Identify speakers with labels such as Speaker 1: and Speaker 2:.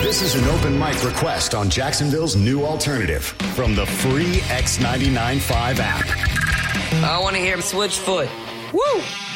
Speaker 1: This is an open mic request on Jacksonville's new alternative from the free X99.5 app.
Speaker 2: I want to hear Switchfoot. Woo!